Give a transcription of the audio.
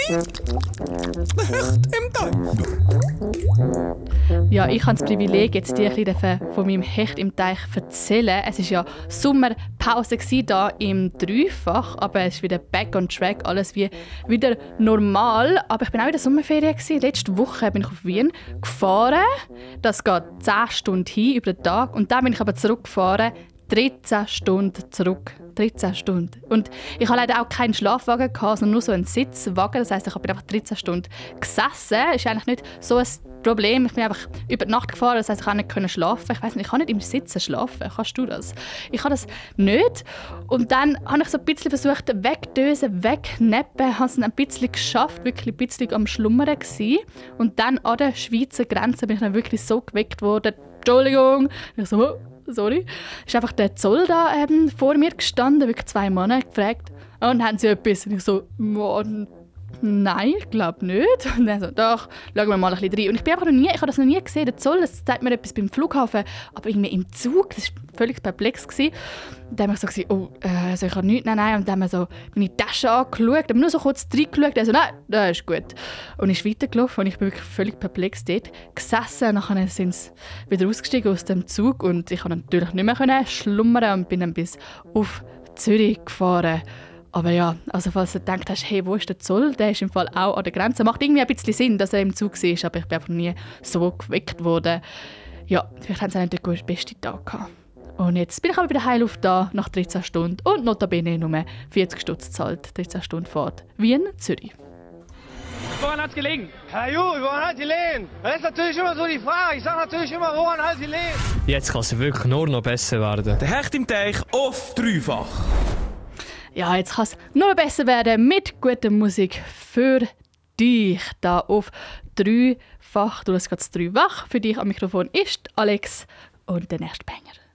Der Hecht im Teich. Ja, ich habe das Privileg, jetzt dir ein bisschen von meinem Hecht im Teich zu erzählen. Es war ja Sommerpause hier im Dreifach, aber es ist wieder back on track, alles wie wieder normal. Aber ich war auch in der Sommerferien. Letzte Woche bin ich auf Wien gefahren. Das geht 10 Stunden hin über den Tag. Und dann bin ich aber zurückgefahren, 13 Stunden zurück. 13 Stunden. Und ich hatte leider auch keinen Schlafwagen, sondern nur so einen Sitzwagen. Das heisst, ich habe einfach 13 Stunden gesessen. Das ist eigentlich nicht so ein Problem. Ich bin einfach über die Nacht gefahren, das heisst, ich konnte nicht schlafen. Ich weiss nicht, ich kann nicht im Sitzen schlafen. Kannst du das? Ich kann das nicht. Und dann habe ich so ein bisschen versucht, wegdösen, wegneppen. Habe es ein bisschen geschafft, wirklich ein bisschen am Schlummern gewesen. Und dann an der Schweizer Grenze bin ich dann wirklich so geweckt worden. Entschuldigung. Ich so, oh, sorry. Ist einfach der Zoll da vor mir gestanden, wirklich 2 Männer gefragt. Und haben sie etwas? Und ich so, nein, ich glaube nicht. Und dann so, doch, schauen wir mal ein bisschen rein. Und ich habe das noch nie gesehen. Der Zoll, das zeigt mir etwas beim Flughafen, aber irgendwie im Zug, das war völlig perplex gewesen. Und dann habe ich so gesagt, oh, also ich habe nichts, nein. Und dann haben wir so meine Tasche angeschaut, aber nur so kurz reingeschaut. Er so, nein, das ist gut. Und ist weitergelaufen und ich bin wirklich völlig perplex dort gesessen. Nachher sind sie wieder ausgestiegen aus dem Zug und ich konnte natürlich nicht mehr schlummern und bin dann bis auf Zürich gefahren. Aber ja, also falls du gedacht hast, hey, wo ist der Zoll? Der ist im Fall auch an der Grenze. Macht irgendwie ein bisschen Sinn, dass er im Zug war, aber ich bin einfach nie so geweckt worden. Ja, vielleicht haben sie nicht den besten Tag gehabt. Und jetzt bin ich aber wieder heil da, nach 13 Stunden und notabene nur 40 Stutz gezahlt. 13 Stunden Fahrt. Wien, Zürich. Woran hat's gelegen? Herr Juri, woran hat die gelegen? Das ist natürlich immer so die Frage. Ich sage natürlich immer, woran hat die gelegen? Jetzt kann es wirklich nur noch besser werden. Der Hecht im Teich auf Dreifach. Ja, jetzt kann es noch besser werden mit guter Musik für dich da auf Dreifach. Du hast gerade 3 wach. Für dich am Mikrofon ist Alex und der nächste Banger.